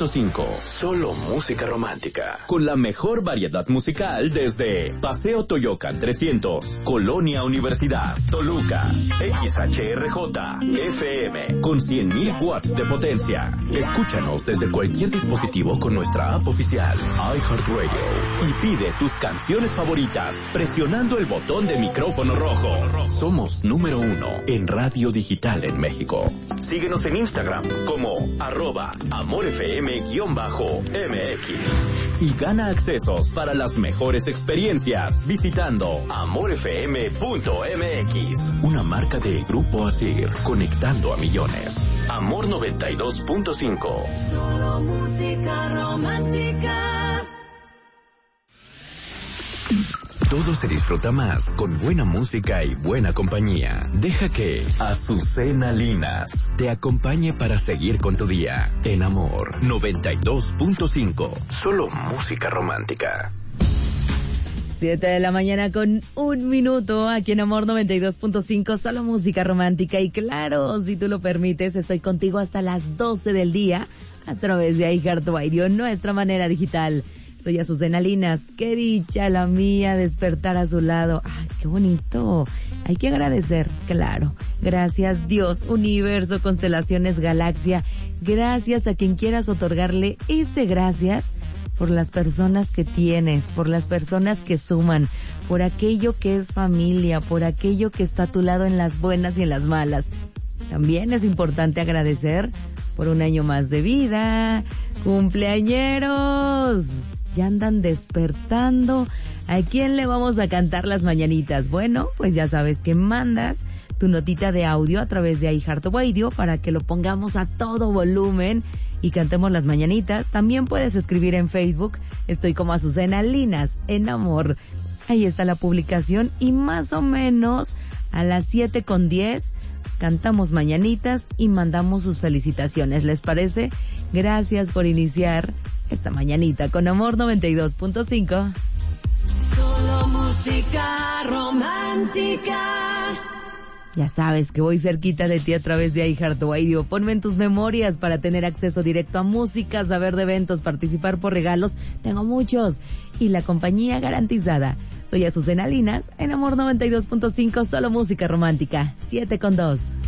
92.5. Solo música romántica. Con la mejor variedad musical desde Paseo Toyocan 300, Colonia Universidad, Toluca. XHRJ, FM, con 100.000 watts de potencia. Escúchanos desde cualquier dispositivo con nuestra app oficial, iHeartRadio. Y pide tus canciones favoritas presionando el botón de micrófono rojo. Somos número 1 en radio digital en México. Síguenos en Instagram como @AmorFM_MX y gana accesos para las mejores experiencias visitando amorfm.mx. Una marca de Grupo Asir, conectando a millones. Amor 92.5. Solo música romántica. Todo se disfruta más con buena música y buena compañía. Deja que Azucena Linas te acompañe para seguir con tu día. En Amor 92.5. Solo música romántica. 7 de la mañana con 1 minuto, aquí en Amor 92.5, solo música romántica. Y claro, si tú lo permites, estoy contigo hasta las 12 del día a través de iHeartRadio, nuestra manera digital. Soy Azucena Linas, qué dicha la mía despertar a su lado. ¡Ay, qué bonito! Hay que agradecer, claro. Gracias Dios, universo, constelaciones, galaxia. Gracias a quien quieras otorgarle ese gracias por las personas que tienes, por las personas que suman, por aquello que es familia, por aquello que está a tu lado en las buenas y en las malas. También es importante agradecer por un año más de vida. ¡Cumpleañeros! Ya andan despertando. ¿A quién le vamos a cantar las mañanitas? Bueno, pues ya sabes que mandas tu notita de audio a través de iHeartRadio para que lo pongamos a todo volumen y cantemos las mañanitas. También puedes escribir en Facebook. Estoy como Azucena Linas en Amor. Ahí está la publicación y más o menos a las 7:10 cantamos mañanitas y mandamos sus felicitaciones. ¿Les parece? Gracias por iniciar esta mañanita con Amor 92.5. Solo música romántica. Ya sabes que voy cerquita de ti a través de iHeartRadio. Ponme en tus memorias para tener acceso directo a música, saber de eventos, participar por regalos. Tengo muchos. Y la compañía garantizada. Soy Azucena Linas en Amor 92.5, solo música romántica. 7:02.